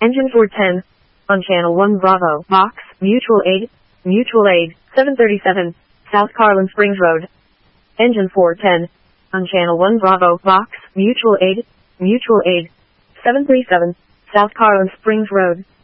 Engine 410. On Channel 1 Bravo, Box, Mutual Aid, 737, South Carlin Springs Road. Engine 410. On Channel 1 Bravo, Box, Mutual Aid, 737, South Carlin Springs Road.